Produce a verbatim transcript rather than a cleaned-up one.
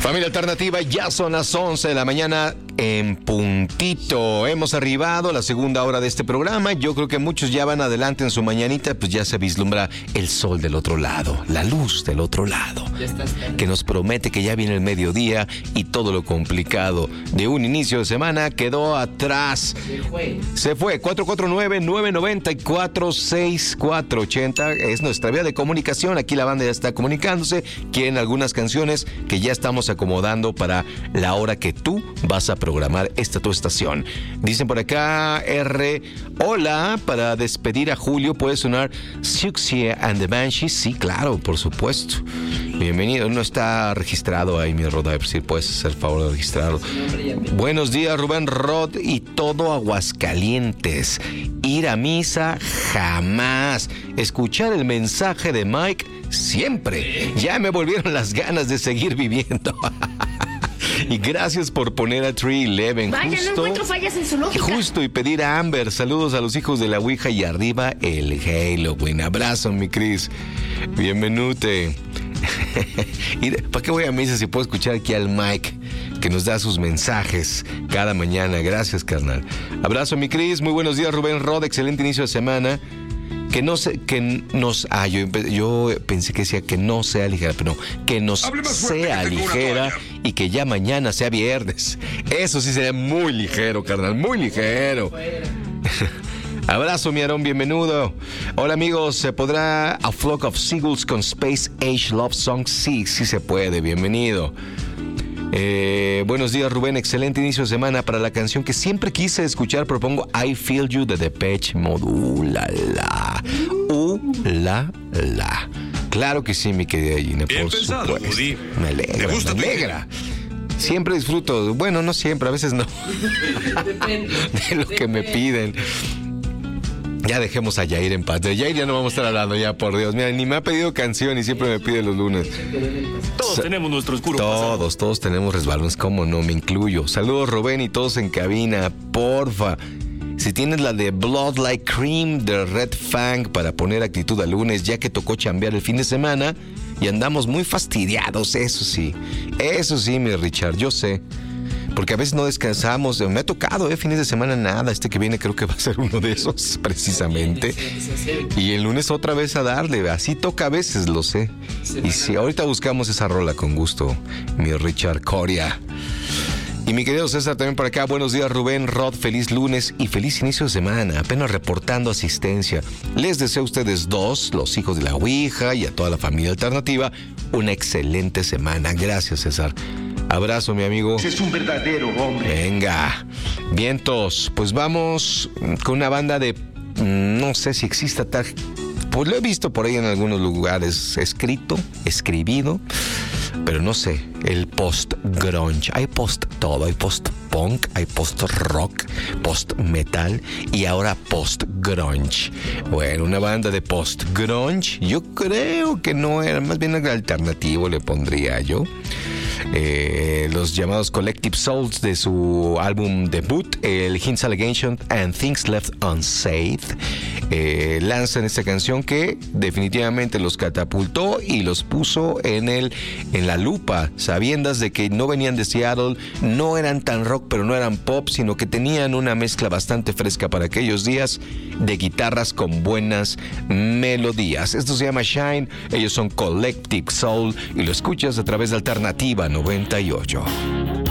Familia Alternativa, ya son las once de la mañana en puntito. Hemos arribado a la segunda hora de este programa. Yo creo que muchos ya van adelante en su mañanita, pues ya se vislumbra el sol del otro lado, la luz del otro lado, que nos promete que ya viene el mediodía y todo lo complicado de un inicio de semana quedó atrás. Se fue. Se fue. cuatro cuatro nueve, nueve nueve cuatro, seis cuatro ocho cero es nuestra vía de comunicación. Aquí la banda ya está comunicándose. Quieren algunas canciones que ya estamos acomodando para la hora que tú vas a programar esta tu estación. Dicen por acá, R, hola, para despedir a Julio puede sonar Siouxsie and the Banshees. Sí, claro, por supuesto. Bienvenido, no está registrado ahí mi Rod, a ver si puedes hacer el favor de registrarlo. Buenos días, Rubén Rod y todo Aguascalientes. Ir a misa jamás. Escuchar el mensaje de Mike siempre. Ya me volvieron las ganas de seguir viviendo. Y gracias por poner a tres once. Vaya, justo, no encuentro fallas en su lógica. Justo, y pedir a Amber. Saludos a los hijos de la Ouija y arriba el Halo. Buen abrazo, mi Cris. Bienvenute. ¿Y para qué voy a misa si puedo escuchar aquí al Mike, que nos da sus mensajes cada mañana? Gracias, carnal. Abrazo, mi Cris. Muy buenos días, Rubén Rod. Excelente inicio de semana. Que no se, que nos, ah, yo, yo pensé que decía que no sea ligera, pero no, que nos sea ligera y que ya mañana sea viernes. Eso sí sería muy ligero, carnal, muy ligero. Abrazo, mi Aarón, bienvenido. Hola, amigos, ¿se podrá A Flock of Seagulls con Space Age Love Song? Sí, sí se puede, bienvenido. Eh, buenos días, Rubén. Excelente inicio de semana. Para la canción que siempre quise escuchar, propongo I Feel You de Depeche Mode. Uh, la, la. Uh, la, la. Claro que sí, mi querida Gina, por supuesto. Me alegra, me alegra. Siempre disfruto. Bueno, no siempre, a veces no. Depende. De lo que me piden. Ya dejemos a Yair en paz. De Yair ya no vamos a estar hablando, ya, por Dios. Mira, ni me ha pedido canción y siempre me pide los lunes. Todos Sa- tenemos nuestro oscuro Todos, pasado. todos tenemos resbalones, cómo no, me incluyo. Saludos, Rubén, y todos en cabina, porfa. Si tienes la de Blood Like Cream de Red Fang para poner actitud al lunes, ya que tocó chambear el fin de semana y andamos muy fastidiados, eso sí. Eso sí, mi Richard, yo sé. Porque a veces no descansamos. Me ha tocado, ¿eh? Fines de semana nada. Este que viene creo que va a ser uno de esos, precisamente. Y el lunes otra vez a darle. Así toca a veces, lo sé. Y sí, ahorita buscamos esa rola con gusto, mi Richard Coria. Y mi querido César también por acá. Buenos días, Rubén, Rod. Feliz lunes y feliz inicio de semana. Apenas reportando asistencia. Les deseo a ustedes dos, los hijos de la Ouija y a toda la familia alternativa, una excelente semana. Gracias, César. Abrazo, mi amigo. Es un verdadero hombre. Venga. Vientos. Pues vamos con una banda de... No sé si exista tal... Pues lo he visto por ahí en algunos lugares escrito, escribido, pero no sé, el post-grunge. Hay post todo, hay post-punk, hay post-rock, post-metal y ahora post-grunge. Bueno, una banda de post-grunge, yo creo que no era, más bien algo alternativo le pondría yo. Eh, los llamados Collective Souls de su álbum debut, el Hints Allegation and Things Left Unsaid, eh, lanzan esta canción que definitivamente los catapultó y los puso en el en la lupa, sabiendas de que no venían de Seattle, no eran tan rock pero no eran pop, sino que tenían una mezcla bastante fresca para aquellos días de guitarras con buenas melodías. Esto se llama Shine, ellos son Collective Soul y lo escuchas a través de Alternativa noventa y ocho.